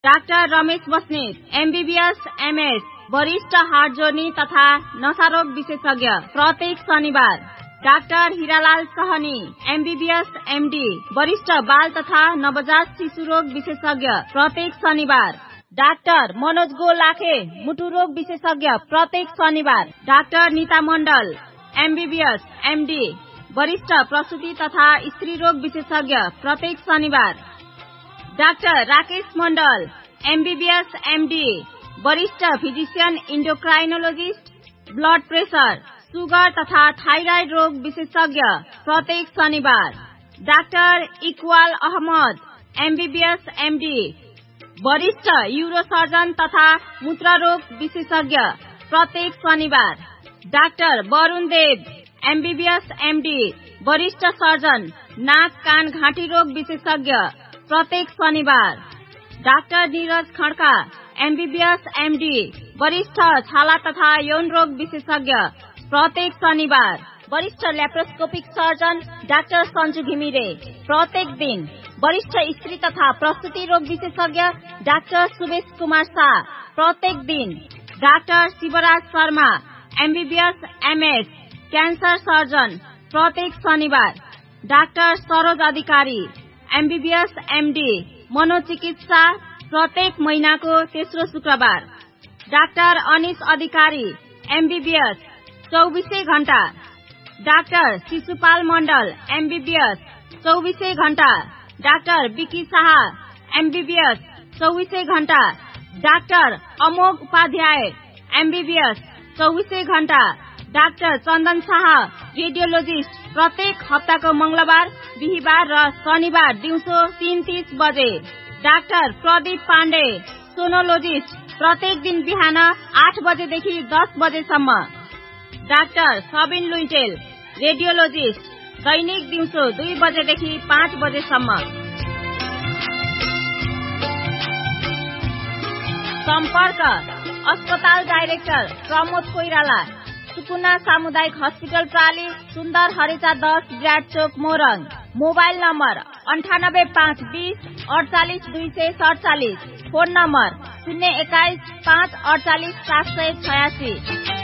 Doctor Ramesh Basnet, MBBS MS, वरिष्ठ heart जोर्नी तथा नशारोग विशेषज्ञ, प्रत्येक शनिबार। Doctor Hiralal Sahni, MBBS MD, वरिष्ठ बाल तथा नवजात शिशु रोग विशेषज्ञ, प्रत्येक शनिबार। डाक्टर मनोज गोलाखे, मुटु रोग विशेषज्ञ, प्रत्येक शनिबार। डाक्टर नीता मण्डल, MBBS MD, वरिष्ठ प्रसूति तथा स्त्री रोग विशेषज्ञ, प्रत्येक शनिबार। डाक्टर राकेश मण्डल, MBBS MD, वरिष्ठ फिजिशियन इन्डोक्राइनोलोजिस्ट, ब्लड प्रेशर, सुगर तथा थाइराइड रोग विशेषज्ञ, प्रत्येक शनिबार। Doctor Iqbal Ahmad, MBBS MD, वरिष्ठ यूरोसर्जन तथा मूत्र रोग विशेषज्ञ, प्रत्येक शनिबार। डाक्टर वरुण देव, MBBS MD, वरिष्ठ सर्जन, नाक कान घाँटी रोग विशेषज्ञ, प्रत्येक शनिबार। Doctor Neeraj Khadka, MBBS MD, वरिष्ठ छाला तथा यौन रोग विशेषज्ञ, प्रत्येक शनिबार। वरिष्ठ laparoscopic surgeon doctor Sanju Ghimire, प्रत्येक दिन। वरिष्ठ स्त्री तथा प्रसूति रोग विशेषज्ञ डाक्टर सुवेश कुमार शाह, प्रत्येक दिन। Doctor Shivraj Sharma, MBBS MS, cancer surgeon, प्रत्येक शनिबार। डाक्टर सरोज अधिकारी, MBBS MD, मनोचिकित्सा, प्रत्येक महिनाको तेस्रो शुक्रबार। डाक्टर अनिश अधिकारी, MBBS, 24 घण्टा। डाक्टर शिशुपाल मण्डल, MBBS, 24 घण्टा। डाक्टर विकी शाह, MBBS, 24 घण्टा। डाक्टर अमोघ उपाध्याय, MBBS, 24 घण्टा। डाक्टर चन्दन शाह, रेडियोलोजिस्ट, प्रत्येक हप्ताको मंगलबार, बिहीबार र शनिबार दिउँसो 3:30 बजे। डाक्टर प्रदीप पाण्डे, सोनोलोजिस्ट, प्रत्येक दिन बिहान 8 बजेदेखि 10 बजेसम्म। डाक्टर सबिन लुइटेल, रेडियोलोजिस्ट, दैनिक दिउँसो 2 बजेदेखि 5 बजेसम्म। सम्पर्क अस्पताल डाइरेक्टर प्रमोद कोइराला, सुकुना सामुदायिक हस्पिटल प्राली, सुन्दर हरेचा 10, विराट चोक, Morang. Mobile number 9852 48 247। Phone number 021 5 48 786।